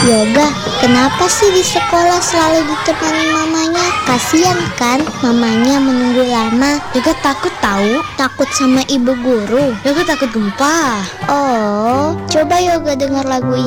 Yoga, kenapa sih di sekolah selalu ditemani mamanya? Kasian kan mamanya menunggu lama. Yoga takut tahu. Takut sama ibu guru. Yoga takut gempa. Oh, coba Yoga dengar lagu